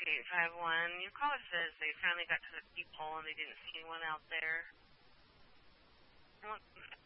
851. Your caller says they finally got to the peephole and they didn't see anyone out there.